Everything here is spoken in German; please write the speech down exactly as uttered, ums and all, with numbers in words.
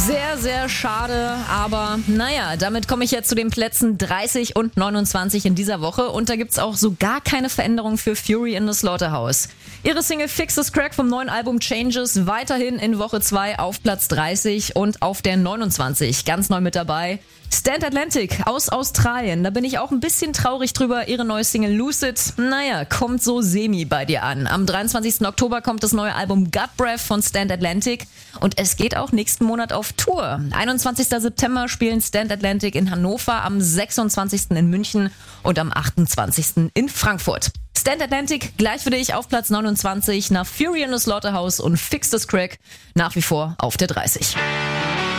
Sehr, sehr schade, aber naja, damit komme ich jetzt zu den Plätzen dreißig und neunundzwanzig in dieser Woche und da gibt's auch so gar keine Veränderung für Fury in the Slaughterhouse. Ihre Single Fix This Crack vom neuen Album Changes weiterhin in Woche zwei auf Platz dreißig und auf der neunundzwanzig ganz neu mit dabei. Stand Atlantic aus Australien, da bin ich auch ein bisschen traurig drüber. Ihre neue Single Lucid, naja, kommt so semi bei dir an. Am dreiundzwanzigsten Oktober kommt das neue Album Gut Breath von Stand Atlantic und es geht auch nächsten Monat auf Tour. einundzwanzigsten September spielen Stand Atlantic in Hannover, am sechsundzwanzigsten in München und am achtundzwanzigsten in Frankfurt. Stand Atlantic gleich für dich auf Platz neunundzwanzig, nach Fury in the Slaughterhouse und Fix This Crack nach wie vor auf der dreißig.